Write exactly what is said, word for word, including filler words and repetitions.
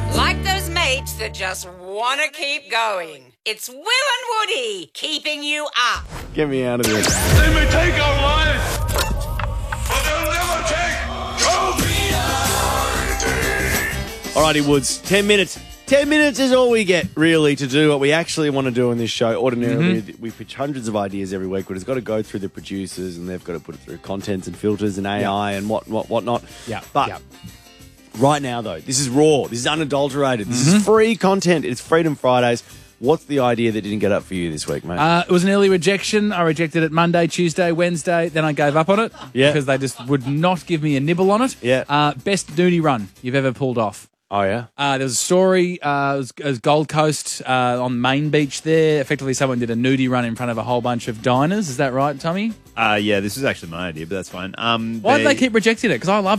Like those mates that just want to keep going. It's Will and Woody keeping you up. Get me out of this. They may take our lives, but they'll never take Alrighty, Woods. Ten minutes. Ten minutes is all we get, really, to do what we actually want to do on this show. Ordinarily, mm-hmm. we pitch hundreds of ideas every week, but it's got to go through the producers, and they've got to put it through contents and filters and A I yep. and what, what, whatnot. Yeah. But yep. right now, though, this is raw. This is unadulterated. This mm-hmm. is free content. It's Freedom Fridays. What's the idea that didn't get up for you this week, mate? Uh, it was an early rejection. I rejected it Monday, Tuesday, Wednesday. Then I gave up on it yeah. because they just would not give me a nibble on it. Yeah. Uh, best nudie run you've ever pulled off. Oh, yeah? Uh, there was a story, uh, it, was, it was Gold Coast uh, on Main Beach there. Effectively, someone did a nudie run in front of a whole bunch of diners. Is that right, Tommy? Uh, yeah, this was actually my idea, but that's fine. Um, Why did they keep rejecting it? Because I love